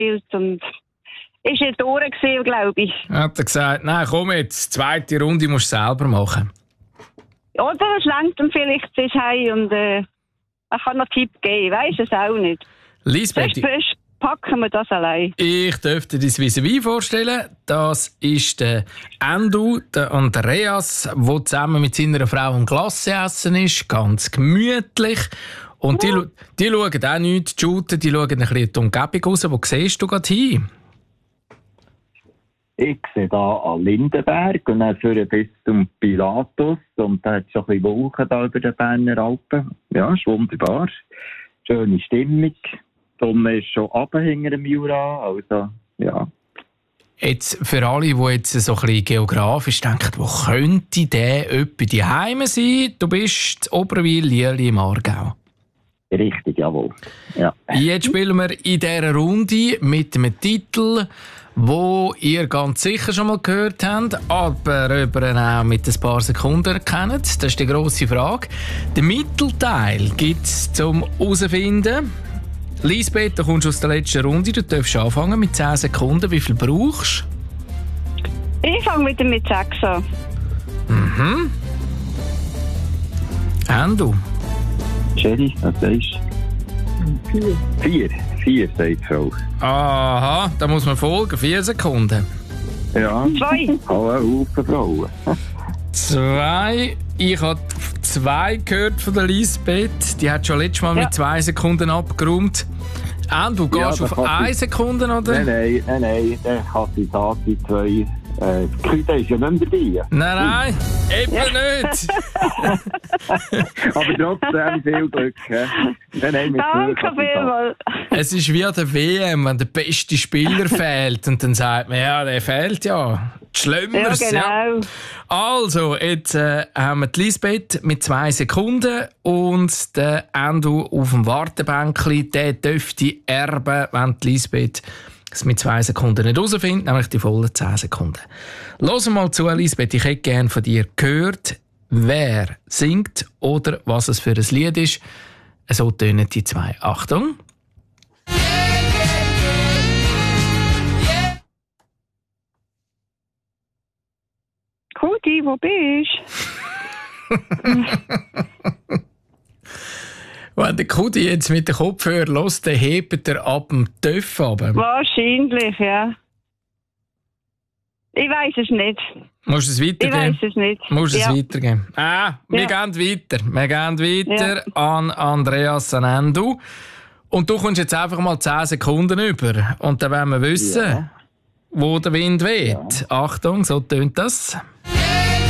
und ist nicht durch gewesen, glaube ich. Hat er gesagt, nein, komm jetzt, zweite Runde musst du selber machen. Oder es lenkt ihm vielleicht bis heim und man kann noch Tipp geben, ich weiss es auch nicht. Lisbeth, Sonst packen wir das allein. ich dürfte dir dein Vis-à-vis vorstellen. Das ist der Endu, der Andreas, der zusammen mit seiner Frau ein Glasse essen ist. Ganz gemütlich. Und die schauen auch nichts, die shooten, die schauen ein bisschen in die Umgebung raus. Wo siehst du gerade hin? Ich sehe hier an Lindenberg und dann führen bis zum Pilatus. Und da hat es schon ein bisschen Wolken da über den Berner Alpen. Ja, ist wunderbar. Schöne Stimmung. Die Sonne ist schon runter hinter dem Jura. Also, ja. Jetzt für alle, die jetzt so ein bisschen geografisch denken, wo könnte der etwa daheim sein? Du bist in Oberwil, Lierli im Aargau. Richtig, jawohl. Ja. Jetzt spielen wir in dieser Runde mit einem Titel, wo ihr ganz sicher schon mal gehört habt, aber auch mit ein paar Sekunden erkennt. Das ist die grosse Frage. Den Mittelteil gibt es zum herausfinden. Lisbeth, du kommst aus der letzten Runde. Du darfst anfangen mit 10 Sekunden. Wie viel brauchst du? Ich fange wieder mit 6 an. Mhm. Endu. Sherry, was sagst du? 4, sagt die Frau. Aha, da muss man folgen. 4 Sekunden. Ja. 2. Alle Haufen Frauen. 2. Ich habe 2 gehört von der Lisbeth. Die hat schon letztes Mal mit 2 Sekunden abgeräumt. Du gehst auf 1 Sekunde, oder? Nein, der kann sie da die 2. Der ist ja nicht mehr dabei. Nein, eben nicht. Aber trotzdem viel Glück. Nein, Danke vielmals. Es ist wie an der WM, wenn der beste Spieler fehlt. Und dann sagt man, ja, der fehlt ja. Schlimmeres. Ja, genau. Also, jetzt haben wir die Lisbeth mit 2 Sekunden und der Endu auf dem Wartebänkli. Der dürfte erben, wenn die Lisbeth es mit 2 Sekunden nicht herausfindet, nämlich die vollen 10 Sekunden. Hör mal zu, Lisbeth. Ich hätte gerne von dir gehört, wer singt oder was es für ein Lied ist. So tönen die 2. Achtung. Kudi, wo bist du? Wenn der Kudi jetzt mit dem Kopfhörer hört, dann hebt er ab dem Töff runter. Wahrscheinlich, ja. Ich weiss es nicht. Musst du es weitergeben? Ich weiss es nicht. Musst du es Ja. weitergeben? Wir gehen weiter. Wir gehen weiter an Andreas Endu. Und du kommst jetzt einfach mal 10 Sekunden über. Und dann wollen wir wissen, wo der Wind weht. Achtung, so tönt das.